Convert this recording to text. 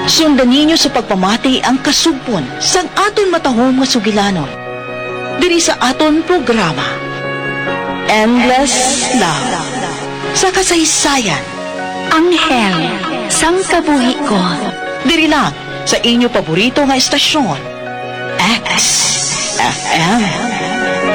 Sundan ninyo sa pagpamati ang kasugpon sang aton matahom nga sugilanon. Diri sa aton programa, Endless Love. Sa kasaysayan, Anghel, sang kabuhi ko. diri lang sa inyo paborito nga estasyon, XFM.